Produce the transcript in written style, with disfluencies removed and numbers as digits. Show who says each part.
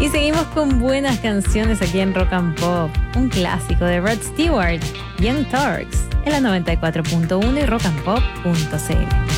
Speaker 1: Y seguimos con buenas canciones aquí en Rock and Pop. Un clásico de Rod Stewart, Young Turks, en la 94.1 y rockandpop.cl.